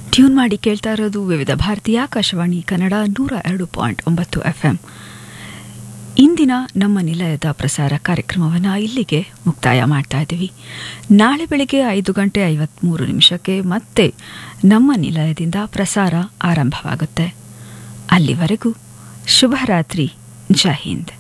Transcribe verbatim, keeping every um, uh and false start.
Tune ಮಾಡಿ ಕೇಳ್ತಾ ಇರೋದು ವಿವಿಧ ಭಾರತೀಯ ಆಕಾಶವಾಣಿ ಕನ್ನಡ ನೂರ ಎರಡು ಪಾಯಿಂಟ್ ಒಂಬತ್ತು ಎಫ್ ಎಂ. ಇಂದಿನ ನಮ್ಮ ನಿಲಯದ ಪ್ರಸಾರ ಕಾರ್ಯಕ್ರಮವನ್ನು ಇಲ್ಲಿಗೆ ಮುಕ್ತಾಯ ಮಾಡ್ತಾ ಇದ್ದೀವಿ. ನಾಳೆ ಬೆಳಗ್ಗೆ ಐದು ಗಂಟೆ ಐವತ್ಮೂರು ನಿಮಿಷಕ್ಕೆ ಮತ್ತೆ ನಮ್ಮ ನಿಲಯದಿಂದ ಪ್ರಸಾರ ಆರಂಭವಾಗುತ್ತೆ. ಅಲ್ಲಿವರೆಗೂ ಶುಭರಾತ್ರಿ. ಜೈ ಹಿಂದ್.